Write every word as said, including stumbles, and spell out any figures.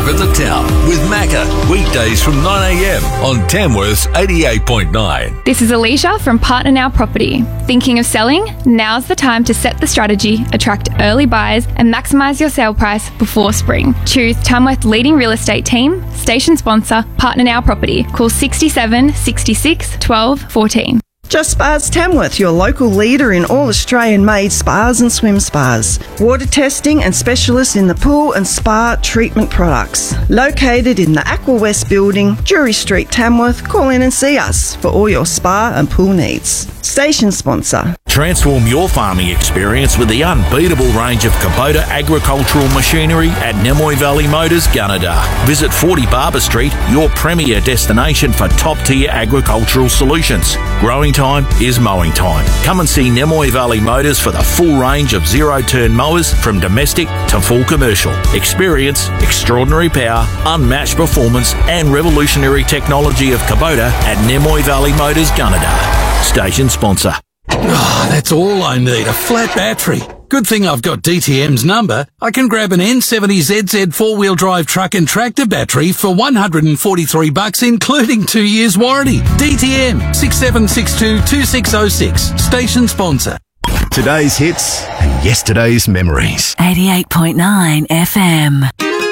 Talk of the Town with Macca, weekdays from nine a m on Tamworth's eighty-eight point nine. This is Alicia from Partner Now Property. Thinking of selling? Now's the time to set the strategy, attract early buyers and maximise your sale price before spring. Choose Tamworth's leading real estate team, station sponsor, Partner Now Property. Call sixty-seven, sixty-six, twelve, fourteen. Just Spas Tamworth, your local leader in all Australian-made spas and swim spas. Water testing and specialist in the pool and spa treatment products. Located in the Aqua West building, Drury Street, Tamworth. Call in and see us for all your spa and pool needs. Station sponsor. Transform your farming experience with the unbeatable range of Kubota agricultural machinery at Nemoy Valley Motors, Gunnedah. Visit forty Barber Street, your premier destination for top-tier agricultural solutions. Growing time is mowing time. Come and see Nemoy Valley Motors for the full range of zero-turn mowers from domestic to full commercial. Experience, extraordinary power, unmatched performance and revolutionary technology of Kubota at Nemoy Valley Motors, Gunnedah. Station sponsor. Oh, that's all I need, a flat battery. Good thing I've got D T M's number. I can grab an N seventy Z Z four-wheel drive truck and tractor battery for one hundred forty-three bucks, including two years warranty. D T M, six seven six two, two six zero six. Station sponsor. Today's hits and yesterday's memories. eighty-eight point nine F M.